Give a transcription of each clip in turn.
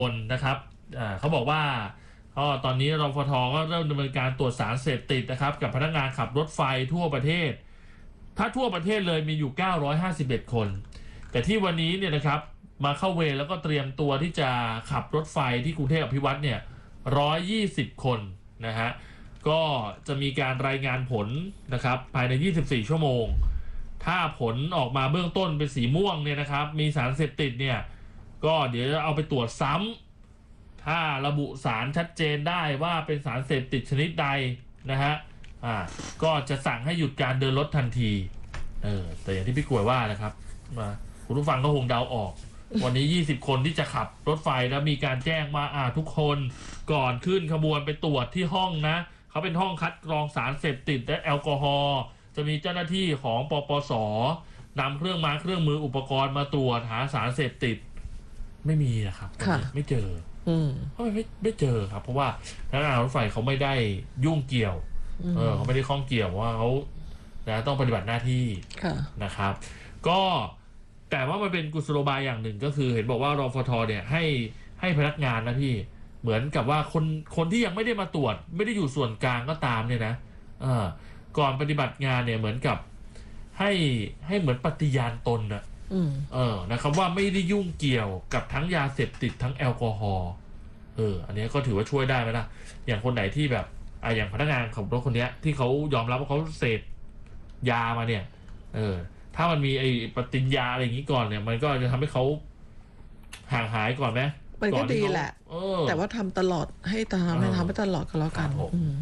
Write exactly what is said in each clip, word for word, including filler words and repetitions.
คนนะครับเขาบอกว่าก็ตอนนี้รฟท.ก็เริ่มดำเนินการตรวจสารเสพติดนะครับกับพนักงานขับรถไฟทั่วประเทศถ้าทั่วประเทศเลยมีอยู่เก้าร้อยห้าสิบเอ็ดคนแต่ที่วันนี้เนี่ยนะครับมาเข้าเวรแล้วก็เตรียมตัวที่จะขับรถไฟที่กรุงเทพอภิวัตรเนี่ยหนึ่งร้อยยี่สิบคนนะฮะก็จะมีการรายงานผลนะครับภายในยี่สิบสี่ชั่วโมงถ้าผลออกมาเบื้องต้นเป็นสีม่วงเนี่ยนะครับมีสารเสพติดเนี่ยก็เดี๋ยวจะเอาไปตรวจซ้ำถ้าระบุสารชัดเจนได้ว่าเป็นสารเสพติดชนิดใดนะฮะอ่าก็จะสั่งให้หยุดการเดินรถทันทีเออแต่อย่างที่พี่กล้วยว่านะครับมาคุณผู้ฟังก็คงเดาออกวันนี้ยี่สิบคนที่จะขับรถไฟแล้วมีการแจ้งมาอ่าทุกคนก่อนขึ้นขบวนไปตรวจที่ห้องนะเขาเป็นห้องคัดกรองสารเสพติดและแอลกอฮอล์จะมีเจ้าหน้าที่ของปปส.นำเครื่องมาเครื่องมืออุปกรณ์มาตรวจหาสารเสพติดไม่มีนะครับไม่เจอเพราะไม่ไม่เจอครับเพราะว่าพนักงานรถไฟเขาไม่ได้ยุ่งเกี่ยวเออเขาไม่ได้ข้องเกี่ยวว่าเขานะต้องปฏิบัติหน้าที่นะครับก็แต่ว่ามันเป็นกุศโลบายอย่างหนึ่งก็คือเห็นบอกว่ารฟท.เนี่ยให้ให้พนักงานนะพี่เหมือนกับว่าคนคนที่ยังไม่ได้มาตรวจไม่ได้อยู่ส่วนกลางก็ตามเนี่ยนะเออก่อนปฏิบัติงานเนี่ยเหมือนกับให้ให้เหมือนปฏิญาณตนนะเออนะครับว่าไม่ได้ยุ่งเกี่ยวกับทั้งยาเสพติดทั้งแอลกอฮอล์เอออันนี้ก็ถือว่าช่วยได้ไหมล่ะอย่างคนไหนที่แบบอ่าอย่างพนักงานขับรถคนนี้ที่เขายอมรับว่าเขาเสพยามาเนี่ยเออถ้ามันมีไอ้ปฏิญญาอะไรอย่างนี้ก่อนเนี่ยมันก็จะทำให้เขาห่างหายก่อนไหมมันก็ดีแหละแต่ว่าทำตลอดให้ทำให้ทำให้ตลอดก็แล้วกัน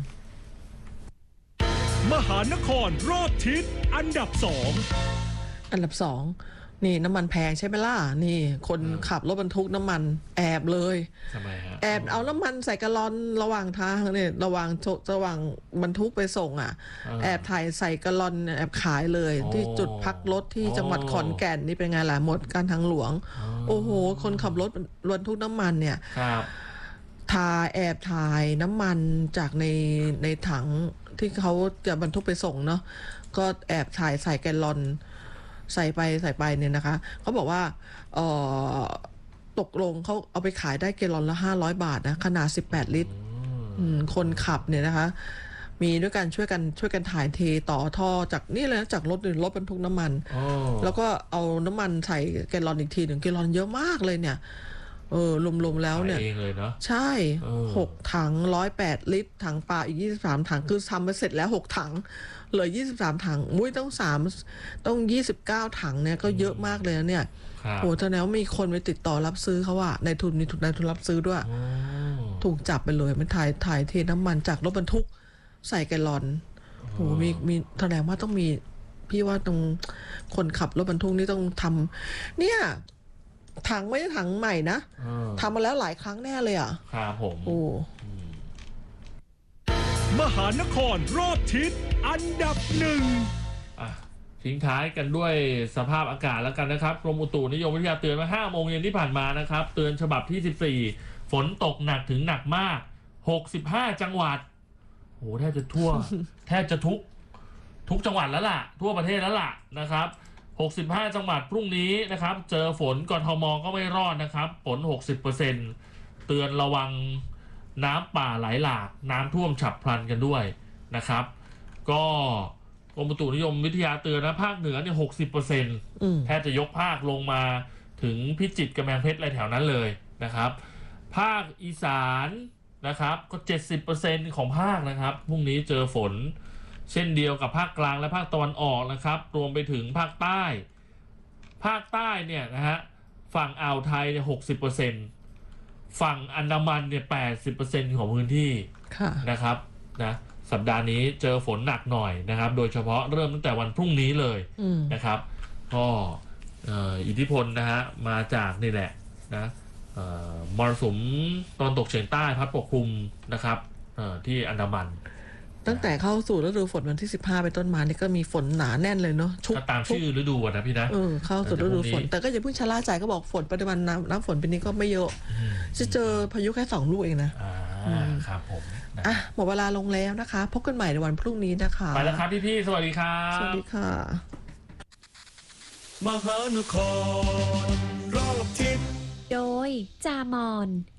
มหานครรอบทิศอันดับสองอันดับสองนี่น้ำมันแพงใช่ไหมล่ะนี่คนขับรถบรรทุกน้ำมันแอบเลยแอบเอาน้ำมันใส่กะลอนระหว่างทางเนี่ยระหว่างระหว่างบรรทุกไปส่งอ่ะแอบถ่ายใส่กะลอนแอบขายเลยที่จุดพักรถที่จังหวัดขอนแก่นนี่เป็นไงล่ะหมดการทางหลวงโอ้โหคนขับรถบรรทุกน้ำมันเนี่ยถ่ายแอบถ่ายน้ำมันจากในในถังที่เขาจะบรรทุกไปส่งเนาะก็แอบถ่ายใส่แกลลอนใส่ไปใส่ไปเนี่ยนะคะเขาบอกว่าเออตกลงเขาเอาไปขายได้แกลลอนละห้าร้อยบาทนะขนาดสิบแปดลิตรคนขับเนี่ยนะคะมีด้วยกันช่วยกันช่วยกันถ่ายเทต่อท่อจากนี่เลยจากรถรถบรรทุกน้ำมันแล้วก็เอาน้ำมันใส่แกลลอนอีกทีหนึ่งแกลลอนเยอะมากเลยเนี่ยเออรวมๆแล้วเนี่ยใช่หกถังร้อยแปดลิตรถังเปล่าอีกยี่สิบสามถังคือทำมาเสร็จแล้วหกถังเหลือยี่สิบสามถังมุ้ยต้องสามต้องยี่สิบเก้าถังเนี่ยก็เยอะมากเลยนะเนี่ยโหแสดงว่ามีคนไปติดต่อรับซื้อเขาว่าในทุนมีทุนในทุนรับซื้อด้วยถูกจับไปเลยมันถ่ายถ่ายเทน้ำมันจากรถบรรทุกใส่แกลลอนโหมีมีแสดงว่าต้องมีพี่ว่าตรงคนขับรถบรรทุกนี่ต้องทำเนี่ยถังไม่ใช่ถังใหม่นะทำมาแล้วหลายครั้งแน่เลยอ่ะครับผมโอ้มหานครรอบทิศอันดับหนึ่งอ่ะทิ้งท้ายกันด้วยสภาพอากาศแล้วกันนะครับกรมอุตุนิยมวิทยาเตือนมาห้าโมงเย็นที่ผ่านมานะครับเตือนฉบับที่สิบสี่ฝนตกหนักถึงหนักมากหกสิบห้าจังหวัดโหแทบจะทั่ว แทบจะทุกทุกจังหวัดแล้วล่ะทั่วประเทศแล้วล่ะนะครับหกสิบห้าจังหวัดพรุ่งนี้นะครับเจอฝนกทม.ก็ไม่รอดนะครับฝน หกสิบเปอร์เซ็นต์ เตือนระวังน้ำป่าไหลหลากน้ำท่วมฉับพลันกันด้วยนะครับก็กรมอุตุนิยมวิทยาเตือนนะภาคเหนือเนี่ย หกสิบเปอร์เซ็นต์ แทบจะยกภาคลงมาถึงพิจิตรกำแพงเพชรอะไรแถวนั้นเลยนะครับภาคอีสานนะครับก็ เจ็ดสิบเปอร์เซ็นต์ ของภาคนะครับพรุ่งนี้เจอฝนเช่นเดียวกับภาคกลางและภาคตะวันออกนะครับรวมไปถึงภาคใต้ภาคใต้เนี่ยนะฮะฝั่งอ่าวไทยเนี่ย หกสิบเปอร์เซ็นต์ ฝั่งอันดามันเนี่ย แปดสิบเปอร์เซ็นต์ ของพื้นที่นะครับนะสัปดาห์นี้เจอฝนหนักหน่อยนะครับโดยเฉพาะเริ่มตั้งแต่วันพรุ่งนี้เลยนะครับก็อิทธิพลนะฮะมาจากนี่แหละนะมรสุมตะวันตกเฉียงใต้พัดปกคลุมนะครับที่อันดามันตั้งแต่เข้าสู่ฤดูฝนวันที่สิบห้าเป็นต้นมานี่ก็มีฝนหนาแน่นเลยเนาะชุกตามชื่อฤดูนะพี่นะเออเข้าสู่ฤดูฝนแต่ก็อย่าเพิ่งชะล่าใจก็บอกฝนปริมาณน้ำน้ำฝนปีนี้ก็ไม่เยอะจะเจอพายุแค่สองลูกเองนะอ่าครับผมอ่ะหมดเวลาลงแล้วนะคะพบกันใหม่ในวันพรุ่งนี้นะคะไปแล้วครับพี่ๆสวัสดีครับสวัสดีค่ะมหานครรอบทิศโดยจามอน